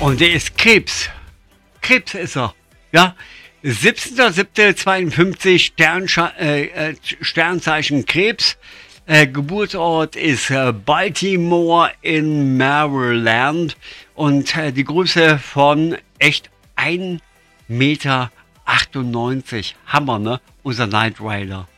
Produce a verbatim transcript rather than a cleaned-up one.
Und der ist Krebs. Krebs ist er. Ja. siebzehnter siebter zweiundfünfzig Sternsche äh, Sternzeichen Krebs. Äh, Geburtsort ist äh, Baltimore in Maryland. Und äh, die Größe von echt ein Meter achtundneunzig. Hammer, ne? Unser Knight Rider.